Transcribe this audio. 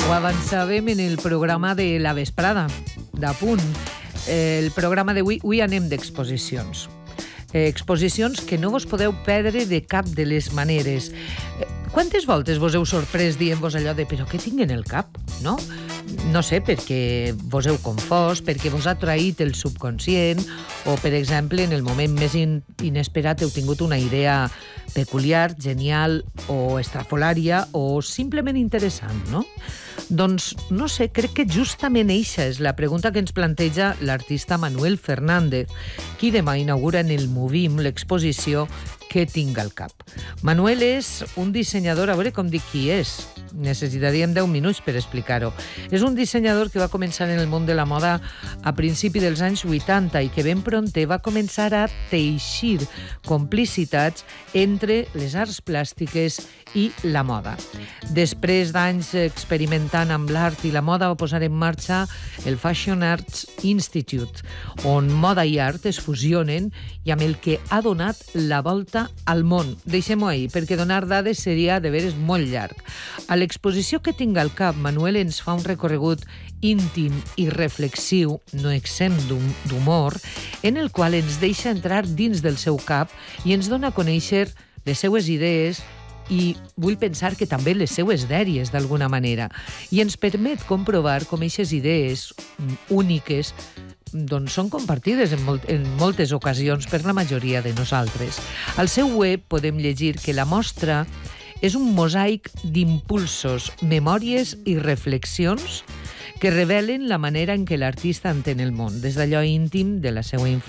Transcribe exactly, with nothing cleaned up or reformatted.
Ho avançàvem en el programa de la vesprada, d'Apunt. El programa d'avui, avui anem d'exposicions. Exposicions que no vos podeu perdre de cap de les maneres. Quantes voltes vos heu sorprès dient-vos allò de «però què tinc en el cap?» no? No sé, perquè vos heu confós, perquè vos ha traït el subconscient o, per exemple, en el moment més in inesperat heu tingut una idea peculiar, genial o estrafolària o simplement interessant, no? Doncs, no sé, crec que justament eixa és la pregunta que ens planteja l'artista Manuel Fernández, qui demà inaugura en el Movim l'exposició Què tinc al cap. Manuel és un dissenyador, a veure com dic qui és, necessitaríem deu minuts per explicar-ho. És un dissenyador que va començar en el món de la moda a principi dels anys vuitanta i que ben prompte va començar a teixir complicitats entre les arts plàstiques i la moda. Després d'anys experimentant amb l'art i la moda va posar en marxa el Fashion Arts Institute, on moda i art es fusionen i amb el que ha donat la volta al món. Deixem-ho ahir, perquè donar dades seria de veres molt llarg. A l'exposició que tinc al cap, Manuel ens fa un recorregut íntim i reflexiu, no exempt d'humor, en el qual ens deixa entrar dins del seu cap i ens dona a conèixer les seues idees i vull pensar que també les seues dèries, d'alguna manera. I ens permet comprovar com aquestes idees úniques doncs són compartides en, molt, en moltes ocasions per la majoria de nosaltres. Al seu web podem llegir que la mostra és un mosaic d'impulsos, memòries i reflexions que revelen la manera en què l'artista entén el món, des d'allò íntim de la seva infància